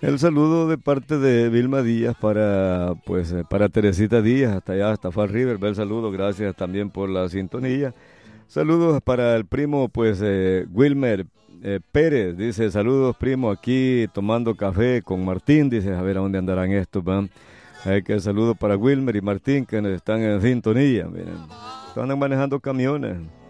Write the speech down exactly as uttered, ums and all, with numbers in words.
El saludo de parte de Vilma Díaz para, pues, eh, para Teresita Díaz, hasta allá, hasta Fall River. El saludo, gracias también por la sintonía. Saludos para el primo, pues, eh, Wilmer eh, Pérez, dice, saludos primo, aquí tomando café con Martín, dice, a ver a dónde andarán estos, van. Hay que saludo para Wilmer y Martín que están en sintonía, miren, andan manejando camiones.